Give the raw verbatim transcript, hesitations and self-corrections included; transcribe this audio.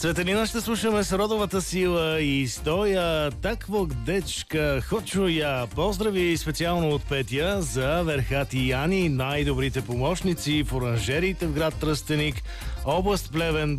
Цветелина ще слушаме с родовата сила и стоя такво дечка хочу я. Поздрави специално от Петя за Верхат и Яни, най-добрите помощници в оранжериите в град Тръстеник, област Плевен,